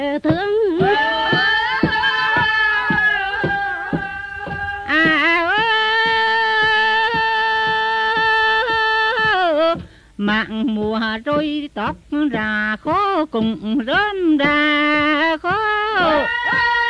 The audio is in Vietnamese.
thương mạng mùa trôi tóc ra khó cùng rơm ra khó